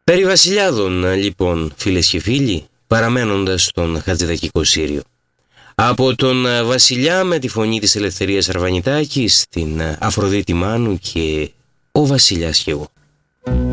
Περί βασιλιάδων, λοιπόν, φίλες και φίλοι, παραμένοντας στον Χατζηδακικό Σύριο. Από τον βασιλιά με τη φωνή της Ελευθερίας Αρβανιτάκη στην Αφροδίτη Μάνου και ο βασιλιάς κι εγώ.